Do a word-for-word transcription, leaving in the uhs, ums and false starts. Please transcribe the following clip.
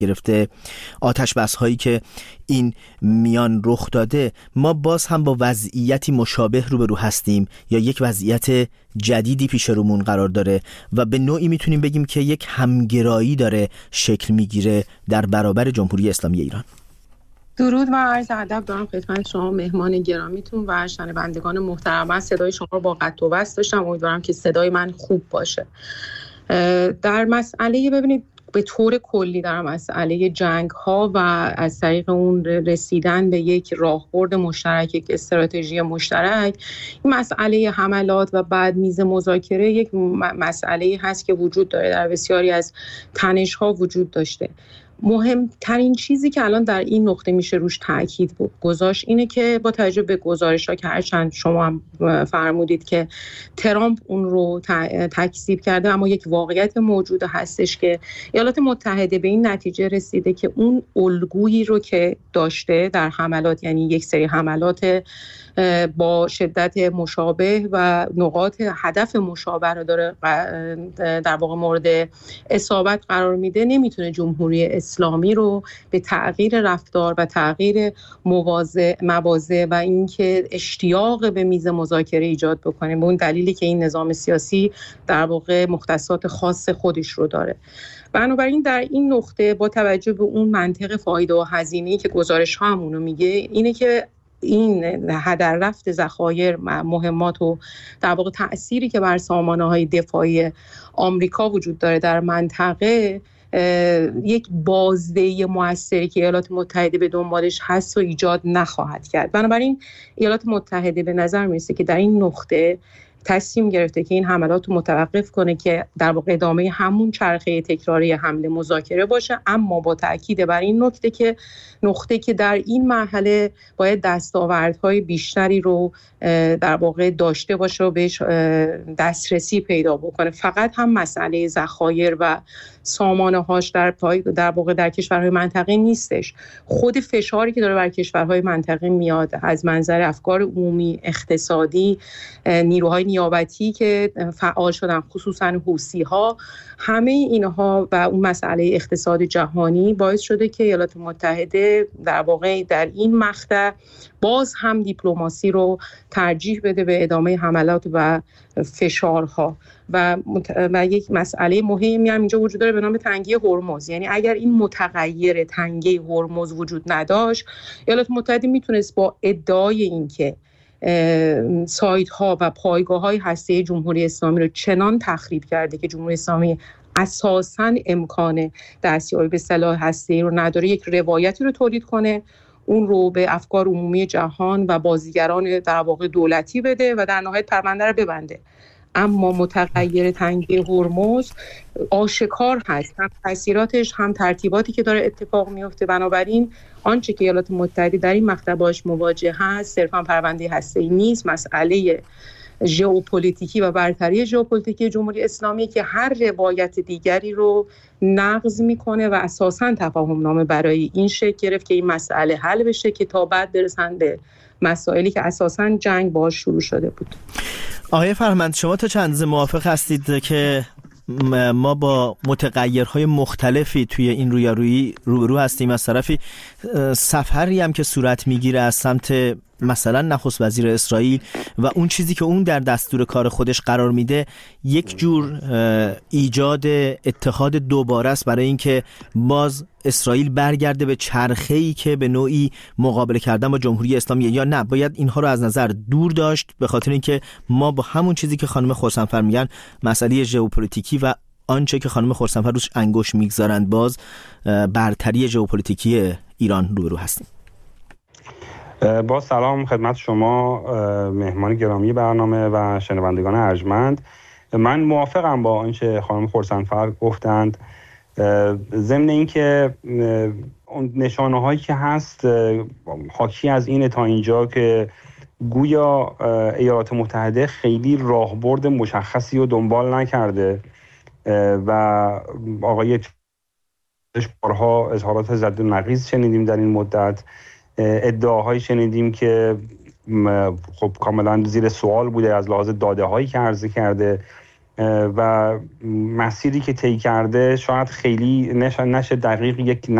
گرفته آتش بس هایی که این میان رخ داده، ما باز هم با وضعیتی مشابه روبرو هستیم یا یک وضعیت جدیدی پیش رومون قرار داره و به نوعی میتونیم بگیم که یک همگرایی داره شکل میگیره در برابر جمهوری اسلامی ایران؟ درود و عرض ادب دارم خدمت شما مهمان گرامیتون و شنوندگان محترم. من صدای شما رو با قطع و وصل داشتم، امیدوارم که صدای من خوب باشه. در مسئله ببینید به طور کلی در مسئله جنگ ها و از طریق اون رسیدن به یک راهبرد مشترک، یک استراتژی مشترک، این مسئله حملات و بعد میز مذاکره یک مسئله هست که وجود داره، در بسیاری از تنش ها وجود داشته. مهمترین چیزی که الان در این نقطه میشه روش تاکید گذاشت اینه که با توجه به گزارش‌ها که هرچند شما هم فرمودید که ترامپ اون رو تکذیب کرده، اما یک واقعیت موجود هستش که ایالات متحده به این نتیجه رسیده که اون الگویی رو که داشته در حملات، یعنی یک سری حملات با شدت مشابه و نقاط هدف مشابه رو داره در واقع مورد اصابت قرار میده، نمیتونه جمهوری اسلامی رو به تغییر رفتار و تغییر مواضع و اینکه اشتیاق به میز مذاکره ایجاد بکنه، به اون دلیلی که این نظام سیاسی در واقع مختصات خاص خودش رو داره. بنابراین در این نقطه با توجه به اون منطق فایده و هزینه‌ای که گزارش ها همونو میگه، اینه که این هدر رفت ذخایر مهمات و در واقع تأثیری که بر سامانه‌های دفاعی آمریکا وجود داره در منطقه، یک بازدهی موثری که ایالات متحده به دنبالش هست و ایجاد نخواهد کرد. بنابراین ایالات متحده به نظر میرسه که در این نقطه تصمیم گرفته که این حملات رو متوقف کنه که در واقع ادامه همون چرخه تکراری حمله مذاکره باشه، اما با تاکید بر این نکته که نقطه که در این مرحله باید دستاوردهای بیشتری رو در واقع داشته باشه و بهش دسترسی پیدا بکنه. فقط هم مسئله ذخایر و سامانه‌هاش در در واقع در کشورهای منطقه نیستش، خود فشاری که داره بر کشورهای منطقه میاد از منظر افکار عمومی، اقتصادی، نیروهای نیابتی که فعال شدن خصوصا حوثی‌ها، همه اینها و اون مسئله اقتصاد جهانی باعث شده که ایالات متحده در واقع در این مقطع باز هم دیپلماسی رو ترجیح بده به ادامه حملات و فشارها. و, مت... و یک مسئله مهمی هم اینجا وجود داره به نام تنگی هرمز. یعنی اگر این متغیر تنگی هرمز وجود نداشت، ایالات متحده میتونست با ادعای اینکه سایت ها و پایگاه های هسته‌ای جمهوری اسلامی رو چنان تخریب کرده که جمهوری اسلامی اساساً امکان دستیابی به سلاح هسته‌ای رو نداره، یک روایتی رو تولید کنه، اون رو به افکار عمومی جهان و بازیگران در واقع دولتی بده و در نهایت پرونده رو ببنده. اما متغیر تنگی هرمز آشکار هست، هم تاثیراتش هم ترتیباتی که داره اتفاق میفته. بنابراین آنچه که ایالات متحده در این مقطع باش مواجه هست صرفا پرونده هسته‌ای نیست، مسئله ژئوپلیتیکی و برتری ژئوپلیتیکی جمهوری اسلامی که هر روایت دیگری رو نقض میکنه و اساساً تفاهم نامه برای این شکل گرفت که این مسئله حل بشه که تا بعد برسن به مسائلی که اساساً جنگ باهاش شروع شده بود. آقای فرهمند، شما تا چند اندازه موافق هستید که ما با متغیرهای مختلفی توی این رویارویی روبرو هستیم؟ از طرفی سفری هم که صورت میگیره از سمت مثلا نخست وزیر اسرائیل و اون چیزی که اون در دستور کار خودش قرار میده یک جور ایجاد اتحاد دوباره است برای اینکه باز اسرائیل برگرده به چرخه‌ای که به نوعی مقابله کردن با جمهوری اسلامی، یا نه باید اینها رو از نظر دور داشت به خاطر اینکه ما با همون چیزی که خانم خرسنفر میگن مسئله ژئوپلیتیکی و آنچه که خانم خرسنفر روش انگشت میگذارند باز برتری ژئوپلیتیکی ایران روبرو هستیم؟ با سلام خدمت شما مهمان گرامی برنامه و شنوندگان ارجمند. من موافقم با آنچه خانم خرسنفر گفتند، ضمن اینکه نشانه هایی که هست حاکی از اینه تا اینجا که گویا ایالات متحده خیلی راهبرد مشخصی رو دنبال نکرده و آقای بارها اظهارات ضد و نقیض شنیدیم در این مدت، ادعاهایی شنیدیم که خب کاملا زیر سوال بوده از لحاظ داده هایی که عرضه کرده و مسیری که طی کرده شاید خیلی نشه, نشه دقیق یک